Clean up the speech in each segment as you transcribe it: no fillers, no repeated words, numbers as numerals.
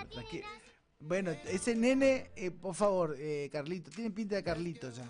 Bueno, ese nene, por favor, Carlito, tiene pinta de Carlito ya.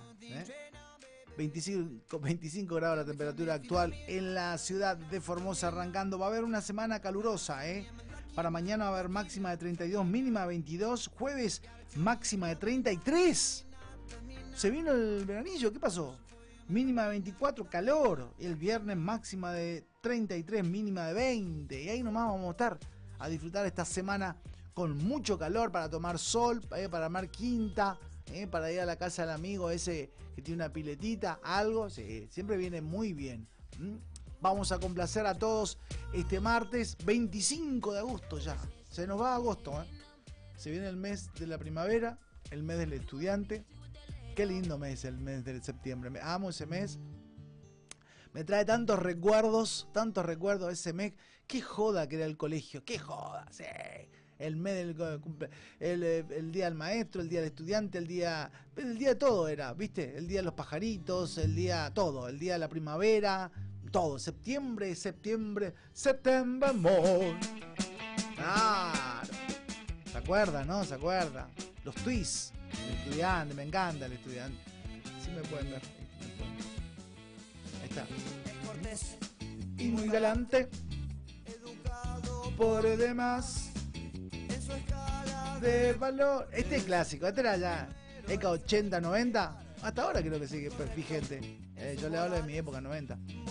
25 grados la temperatura actual en la ciudad de Formosa arrancando. Va a haber una semana calurosa, Para mañana va a haber máxima de 32, mínima de 22. Jueves, máxima de 33. Se vino el veranillo, ¿qué pasó? Mínima de 24, calor. El viernes, máxima de 33, mínima de 20. Y ahí nomás vamos a estar a disfrutar esta semana con mucho calor para tomar sol, para armar quinta, para ir a la casa del amigo ese que tiene una piletita, algo. Sí, siempre viene muy bien. Vamos a complacer a todos este martes 25 de agosto ya. Se nos va agosto, Se viene el mes de la primavera, el mes del estudiante. Qué lindo mes el mes de septiembre. Me amo ese mes. Me trae tantos recuerdos ese mes. Qué joda que era el colegio, qué joda, sí. El mes del el día del maestro, el día del estudiante, el día de todo era, ¿viste? El día de los pajaritos, el día el día de la primavera, todo. Septiembre, amor. Claro. ¿Se acuerda, no? ¿Se acuerda? Los twists. El estudiante, me encanta el estudiante. Sí me pueden ver. Ahí está. Y muy galante. Por demás. De valor. Este es clásico. Este era ya. ECA 80, 90. Hasta ahora creo que sigue vigente. Yo le hablo de mi época 90.